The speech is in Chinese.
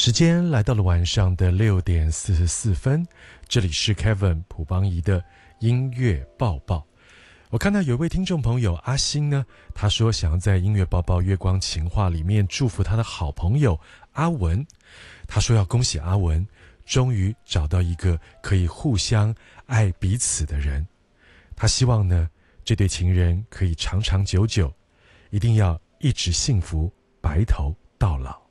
时间来到了晚上的6:44，这里是 Kevin 朴邦仪的音乐报报。我看到有一位听众朋友阿星呢，他说想要在音乐报报月光情话里面祝福他的好朋友阿文。他说要恭喜阿文终于找到一个可以互相爱彼此的人。他希望呢，这对情人可以长长久久，一定要一直幸福，白头到老。